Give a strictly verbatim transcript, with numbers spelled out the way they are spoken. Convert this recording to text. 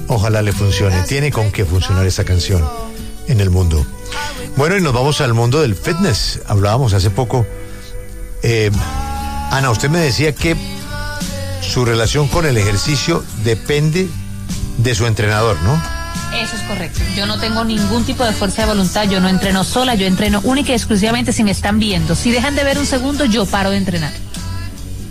Ojalá le funcione. Tiene con qué funcionar esa canción en el mundo. Bueno, y nos vamos al mundo del fitness. Hablábamos hace poco. Eh, Ana, usted me decía que su relación con el ejercicio depende de su entrenador, ¿no? Eso es correcto. Yo no tengo ningún tipo de fuerza de voluntad, yo no entreno sola, yo entreno única y exclusivamente si me están viendo. Si dejan de ver un segundo, yo paro de entrenar.